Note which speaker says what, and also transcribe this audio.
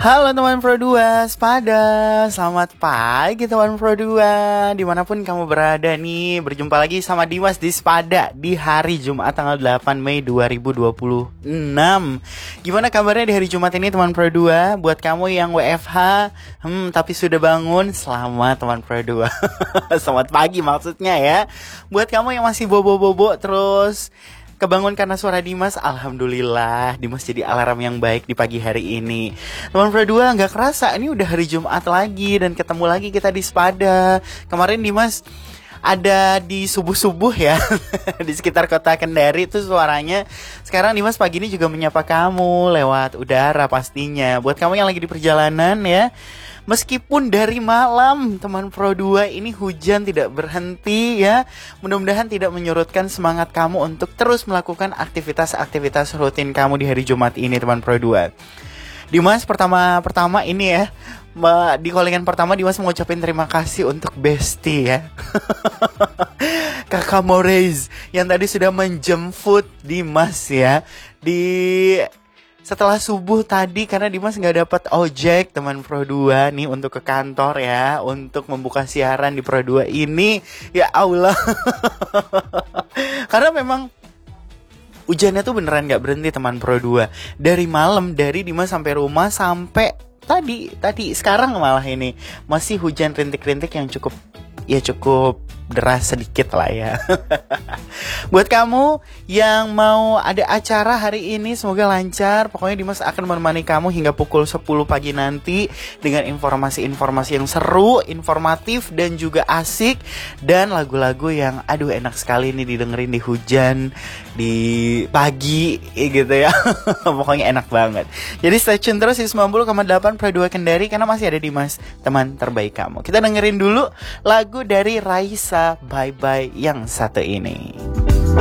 Speaker 1: Halo teman Pro 2, sepada selamat pagi teman Pro 2, dimanapun kamu berada nih. Berjumpa lagi sama Dimas di Sepada di hari Jumat tanggal 8 Mei 2026. Gimana kabarnya di hari Jumat ini teman Pro 2? Buat kamu yang WFH tapi sudah bangun, selamat teman Pro 2. Selamat pagi maksudnya ya. Buat kamu yang masih bobo-bobo terus kebangun karena suara Dimas, alhamdulillah Dimas jadi alarm yang baik di pagi hari ini. Teman Pro 2, gak kerasa ini udah hari Jumat lagi dan ketemu lagi kita di Sepada. Kemarin Dimas ada di subuh-subuh ya di sekitar kota Kendari itu suaranya. Sekarang Dimas pagi ini juga menyapa kamu lewat udara pastinya. Buat kamu yang lagi di perjalanan ya, meskipun dari malam teman Pro 2 ini hujan tidak berhenti ya, mudah-mudahan tidak menyurutkan semangat kamu untuk terus melakukan aktivitas-aktivitas rutin kamu di hari Jumat ini teman Pro 2. Dimas pertama ini ya, di callingan pertama Dimas mengucapkan terima kasih untuk Besti ya. Kakak Morez yang tadi sudah menjemput Dimas ya setelah subuh tadi, karena Dimas gak dapat ojek teman Pro 2 nih untuk ke kantor ya, untuk membuka siaran di Pro 2 ini. Ya Allah. Karena memang hujannya tuh beneran gak berhenti teman Pro 2. Dari malam, dari Dimas sampai rumah sampai tadi sekarang malah ini masih hujan rintik-rintik yang cukup deras sedikit lah ya. Buat kamu yang mau ada acara hari ini, semoga lancar. Pokoknya Dimas akan menemani kamu hingga pukul 10 pagi nanti dengan informasi-informasi yang seru, informatif dan juga asik, dan lagu-lagu yang enak sekali nih didengerin di hujan di pagi gitu ya. Pokoknya enak banget. Jadi stay tune terus di 90,8 Pro 2 Kendari karena masih ada Dimas, teman terbaik kamu. Kita dengerin dulu lagu dari Raisa, Bye Bye yang satu ini.